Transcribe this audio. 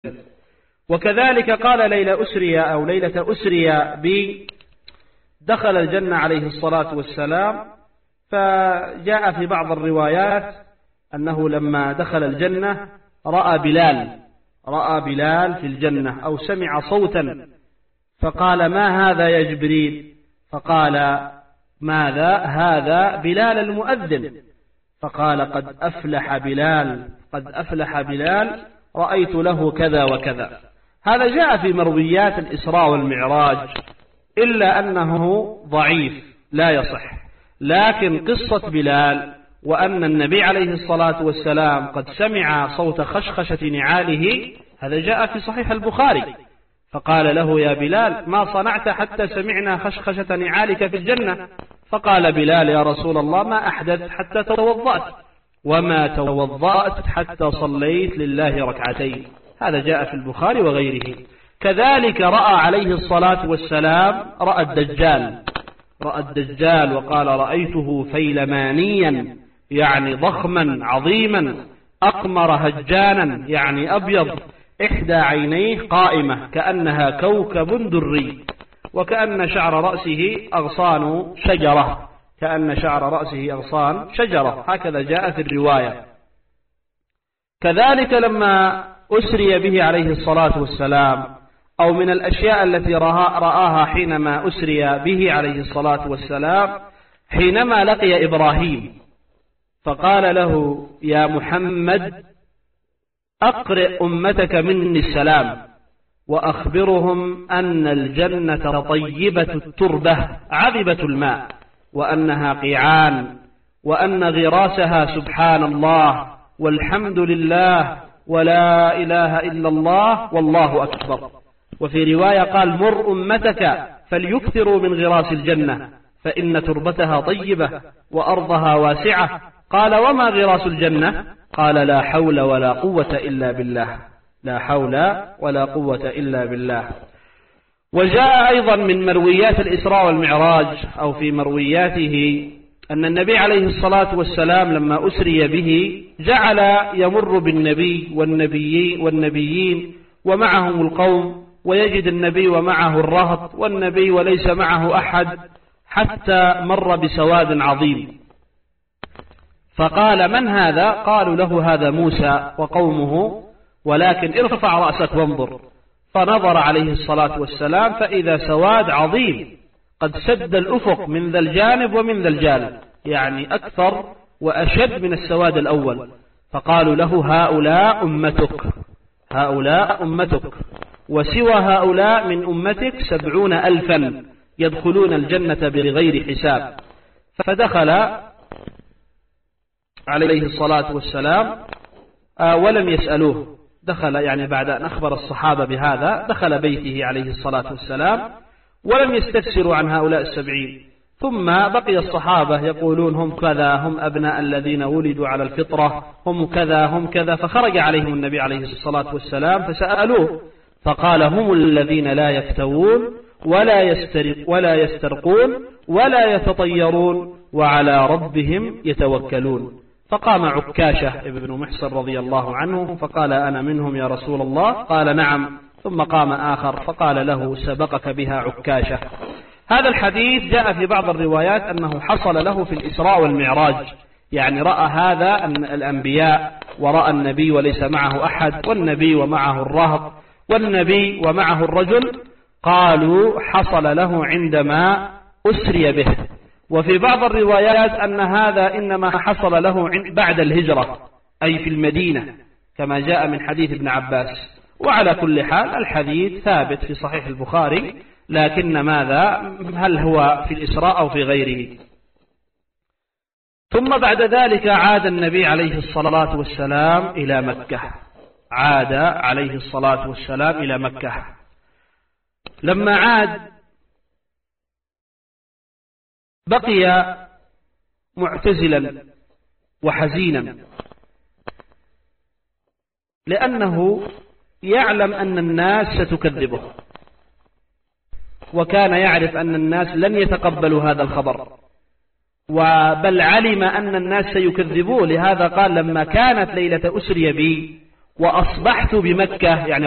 وكذلك قال ليلة أسري بي دخل الجنة عليه الصلاة والسلام، فجاء في بعض الروايات أنه لما دخل الجنة رأى بلال في الجنة أو سمع صوتا فقال: ما هذا يا جبريل؟ فقال: ماذا؟ هذا بلال المؤذن. فقال: قد أفلح بلال رأيت له كذا وكذا. هذا جاء في مرويات الإسراء والمعراج، إلا أنه ضعيف لا يصح. لكن قصة بلال وأن النبي عليه الصلاة والسلام قد سمع صوت خشخشة نعاله، هذا جاء في صحيح البخاري. فقال له: يا بلال، ما صنعت حتى سمعنا خشخشة نعالك في الجنة؟ فقال بلال: يا رسول الله، ما أحدث حتى توضأت، وما توضأت حتى صليت لله ركعتين. هذا جاء في البخاري وغيره. كذلك رأى عليه الصلاة والسلام رأى الدجال وقال: رأيته فيلمانيا، يعني ضخما عظيما، أقمر هجانا، يعني أبيض، إحدى عينيه قائمة كأنها كوكب دري، وكأن شعر رأسه أغصان شجرة، هكذا جاء في الرواية. كذلك لما أسري به عليه الصلاة والسلام، أو من الأشياء التي رآها حينما أسري به عليه الصلاة والسلام، حينما لقي إبراهيم فقال له: يا محمد، أقرئ أمتك مني السلام، وأخبرهم أن الجنة طيبة التربة عذبة الماء، وأنها قيعان، وأن غراسها سبحان الله والحمد لله ولا إله إلا الله والله أكبر. وفي رواية قال: مر أمتك فليكثروا من غراس الجنة، فإن تربتها طيبة وأرضها واسعة. قال: وما غراس الجنة؟ قال: لا حول ولا قوة إلا بالله. وجاء أيضا من مرويات الإسراء والمعراج، أو في مروياته، أن النبي عليه الصلاة والسلام لما أسري به جعل يمر بالنبي والنبيين ومعهم القوم، ويجد النبي ومعه الرهط، والنبي وليس معه أحد، حتى مر بسواد عظيم. فقال: من هذا؟ قالوا له: هذا موسى وقومه، ولكن ارفع رأسك وانظر. فنظر عليه الصلاة والسلام فإذا سواد عظيم قد سد الأفق من ذا الجانب ومن ذا الجانب، يعني أكثر وأشد من السواد الأول. فقالوا له: هؤلاء أمتك، وسوى هؤلاء من أمتك 70,000 يدخلون الجنة بغير حساب. فدخل عليه الصلاة والسلام ولم يسألوه، دخل يعني بعد أن أخبر الصحابة بهذا دخل بيته عليه الصلاة والسلام، ولم يستفسروا عن هؤلاء 70. ثم بقي الصحابة يقولون: هم كذا، هم أبناء الذين ولدوا على الفطرة، هم كذا. فخرج عليهم النبي عليه الصلاة والسلام فسألوه، فقال: هم الذين لا يفتوون ولا يسترقون ولا يتطيرون وعلى ربهم يتوكلون. فقام عكاشة ابن محصن رضي الله عنه فقال: أنا منهم يا رسول الله. قال: نعم. ثم قام آخر فقال له: سبقك بها عكاشة. هذا الحديث جاء في بعض الروايات أنه حصل له في الإسراء والمعراج، يعني رأى هذا الأنبياء، ورأى النبي وليس معه أحد، والنبي ومعه الرهط، والنبي ومعه الرجل. قالوا: حصل له عندما أسري به. وفي بعض الروايات أن هذا إنما حصل له بعد الهجرة، أي في المدينة، كما جاء من حديث ابن عباس. وعلى كل حال الحديث ثابت في صحيح البخاري، لكن ماذا؟ هل هو في الإسراء أو في غيره؟ ثم بعد ذلك عاد النبي عليه الصلاة والسلام إلى مكة. لما عاد بقي معتزلا وحزينا، لأنه يعلم أن الناس ستكذبه، وكان يعرف أن الناس لن يتقبلوا هذا الخبر، بل علم أن الناس سيكذبوه. لهذا قال: لما كانت ليلة أسري بي وأصبحت بمكة، يعني